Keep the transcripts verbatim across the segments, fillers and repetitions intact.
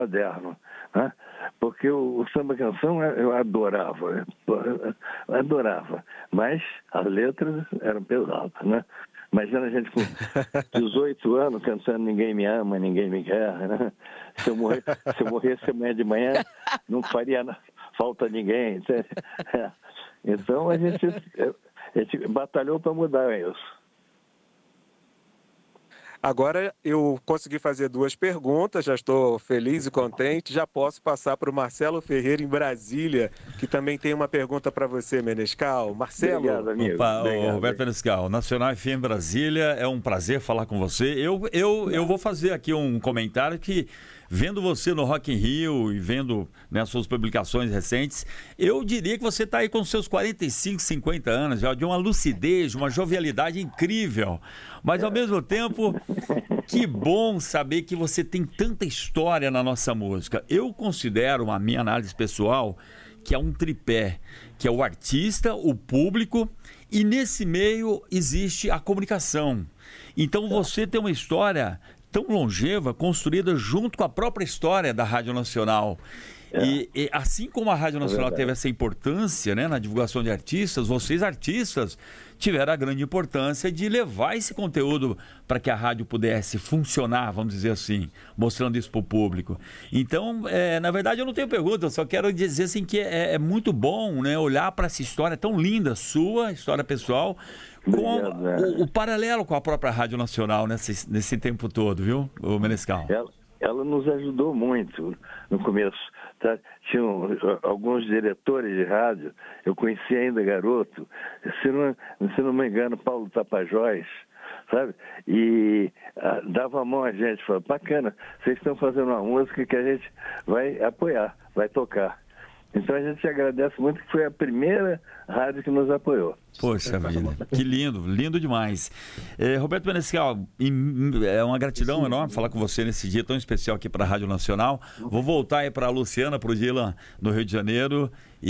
moderno, né? Porque o, o samba-canção eu adorava, eu adorava, mas as letras eram pesadas, né? Imagina a gente com dezoito anos cantando Ninguém Me Ama, Ninguém Me Quer, né? Se eu, morrer, se eu morresse amanhã de manhã, não faria falta ninguém. Entende? Então a gente, a gente batalhou para mudar isso. Agora eu consegui fazer duas perguntas, já estou feliz e contente. Já posso passar para o Marcelo Ferreira, em Brasília, que também tem uma pergunta para você, Menescal. Marcelo. Obrigado, amigo. Opa, Obrigado. Roberto Menescal, Nacional F M Brasília, é um prazer falar com você. Eu, eu, eu vou fazer aqui um comentário que, vendo você no Rock in Rio e vendo, né, suas publicações recentes, eu diria que você está aí com seus quarenta e cinco, cinquenta anos, já de uma lucidez, uma jovialidade incrível. Mas, ao mesmo tempo, que bom saber que você tem tanta história na nossa música. Eu considero, a minha análise pessoal, que é um tripé, que é o artista, o público, e nesse meio existe a comunicação. Então, você tem uma história tão longeva, construída junto com a própria história da Rádio Nacional. É. E, e assim como a Rádio Nacional é teve essa importância, né, na divulgação de artistas, vocês artistas tiveram a grande importância de levar esse conteúdo para que a rádio pudesse funcionar, vamos dizer assim, mostrando isso para o público. Então, é, na verdade eu não tenho pergunta, eu só quero dizer assim, que é, é muito bom, né, olhar para essa história tão linda, sua história pessoal, com o, o paralelo com a própria Rádio Nacional nesse, nesse tempo todo, viu, o Menescal? Ela, ela nos ajudou muito no começo. Tá? Tinham alguns diretores de rádio, eu conhecia ainda garoto, se não, se não me engano, Paulo Tapajós, sabe? E ah, dava a mão a gente, falava, bacana, vocês estão fazendo uma música que a gente vai apoiar, vai tocar. Então a gente agradece muito, que foi a primeira rádio que nos apoiou. Poxa vida, que lindo, lindo demais. É, Roberto Menescal, é uma gratidão enorme falar com você nesse dia tão especial aqui para a Rádio Nacional. Vou voltar aí para a Luciana, para o Dylan, no Rio de Janeiro.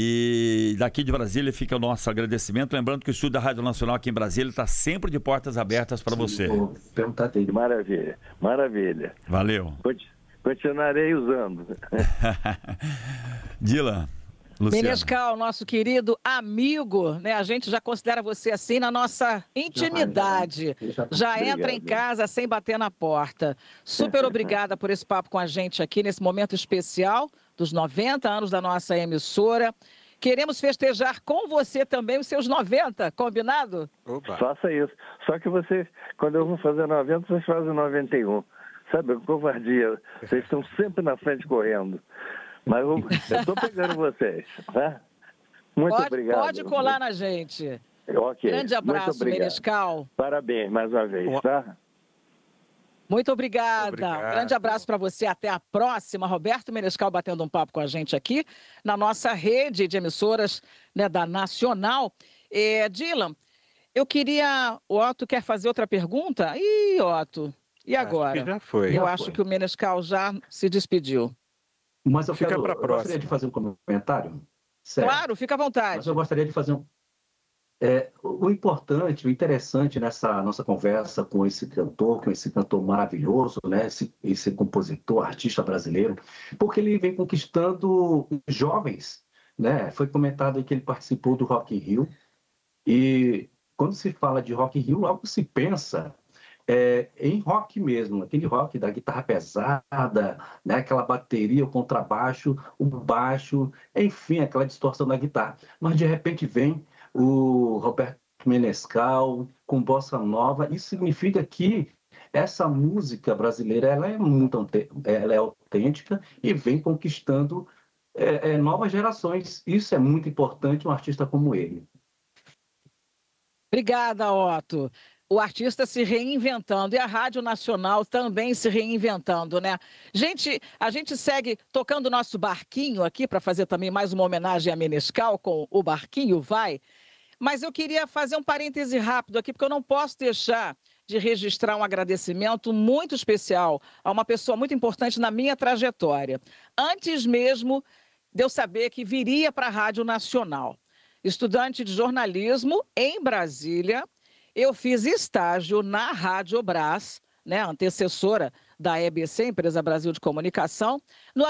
E daqui de Brasília fica o nosso agradecimento. Lembrando que o estúdio da Rádio Nacional aqui em Brasília está sempre de portas abertas para você. Maravilha, maravilha. Valeu. Continuarei usando. Dylan, Luciana. Menescal, nosso querido amigo, né? A gente já considera você assim na nossa intimidade. Já entra em casa sem bater na porta. Super obrigada por esse papo com a gente aqui nesse momento especial dos noventa anos da nossa emissora. Queremos festejar com você também os seus noventa, combinado? Opa. Faça isso. Só que vocês, quando eu vou fazer noventa, vocês fazem noventa e um. Sabe, covardia. Vocês estão sempre na frente correndo. Mas eu estou pegando vocês, tá? Muito pode, obrigado. Pode colar na gente. Ok. Grande abraço, Menescal. Parabéns mais uma vez, tá? Muito obrigada. Obrigado. Um grande abraço para você. Até a próxima. Roberto Menescal batendo um papo com a gente aqui na nossa rede de emissoras, né, da Nacional. É, Dylan, eu queria... O Otto quer fazer outra pergunta? Ih, Otto... E agora? Acho que já foi. Eu já acho foi. que o Menescal já se despediu. Mas eu, fica quero, pra eu próxima. gostaria de fazer um comentário. Sério. Claro, fica à vontade. Mas eu gostaria de fazer um... É, o importante, o interessante nessa nossa conversa com esse cantor, com esse cantor maravilhoso, né? esse, esse compositor, artista brasileiro, porque ele vem conquistando jovens. Né? Foi comentado que ele participou do Rock in Rio. E quando se fala de Rock in Rio, logo se pensa... É, em rock mesmo, aquele rock da guitarra pesada, né, aquela bateria, o contrabaixo, o baixo, enfim, aquela distorção da guitarra. Mas de repente vem o Roberto Menescal com bossa nova. Isso significa que essa música brasileira ela é muito ela é autêntica e vem conquistando é, é, novas gerações. Isso é muito importante, um artista como ele. Obrigada, Otto. O artista se reinventando e a Rádio Nacional também se reinventando, né? Gente, a gente segue tocando o nosso barquinho aqui para fazer também mais uma homenagem a Menescal com o Barquinho Vai. Mas eu queria fazer um parêntese rápido aqui, porque eu não posso deixar de registrar um agradecimento muito especial a uma pessoa muito importante na minha trajetória. Antes mesmo de eu saber que viria para a Rádio Nacional. Estudante de jornalismo em Brasília, eu fiz estágio na Rádio Brás, né, antecessora da E B C, Empresa Brasil de Comunicação. No